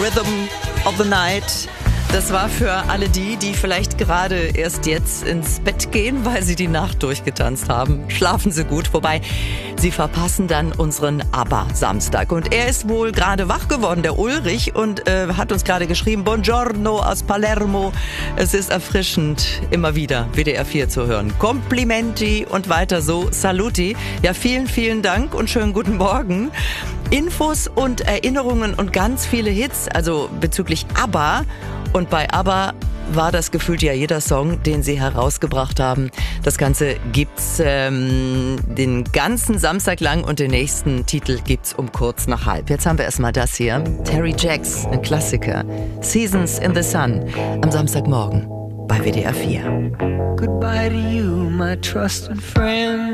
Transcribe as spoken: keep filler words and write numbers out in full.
Rhythm of the Night. Das war für alle die, die vielleicht gerade erst jetzt ins Bett gehen, weil sie die Nacht durchgetanzt haben. Schlafen Sie gut, wobei Sie verpassen dann unseren ABBA-Samstag. Und er ist wohl gerade wach geworden, der Ulrich, und äh, hat uns gerade geschrieben, Buongiorno aus Palermo. Es ist erfrischend, immer wieder W D R vier zu hören. Complimenti und weiter so, saluti. Ja, vielen, vielen Dank und schönen guten Morgen. Infos und Erinnerungen und ganz viele Hits, also bezüglich ABBA. Und bei ABBA war das gefühlt ja jeder Song, den sie herausgebracht haben. Das Ganze gibt's ähm, den ganzen Samstag lang und den nächsten Titel gibt's um kurz nach halb. Jetzt haben wir erstmal das hier. Terry Jacks, ein Klassiker. Seasons in the Sun am Samstagmorgen bei W D R vier. Goodbye to you, my trusted friend.